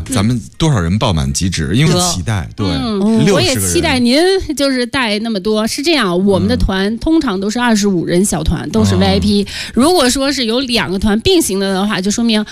咱们多少人报满即止，因为期待。对， 我也期待您就是带那么多。是这样，我们的团通常都是25人小团，都是 VIP。如果说是有2个团并行的话，就说明